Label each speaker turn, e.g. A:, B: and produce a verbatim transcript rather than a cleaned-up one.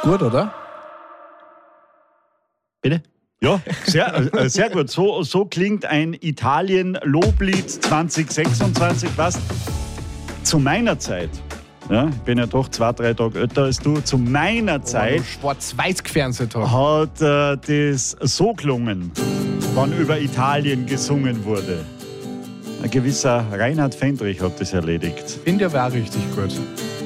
A: Gut, oder?
B: Bitte? Ja, sehr, äh, sehr gut. So, so klingt ein Italien-Loblied zwanzig sechsundzwanzig. Was? Zu meiner Zeit, ja, ich bin ja doch zwei, drei Tage älter als du, zu meiner Zeit
A: Oh, schwarz-weiß gefernseht hat.
B: hat äh, das so gelungen, wann über Italien gesungen wurde. Ein gewisser Reinhard Fendrich hat das erledigt.
A: Finde ich aber auch richtig gut.